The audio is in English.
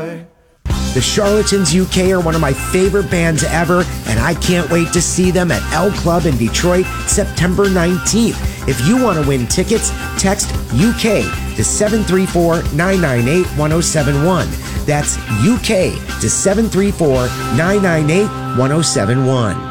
The Charlatans UK are one of my favorite bands ever, and I can't wait to see them at L Club in Detroit September 19th. If you want to win tickets, text UK to 734-998-1071. That's UK to 734-998-1071.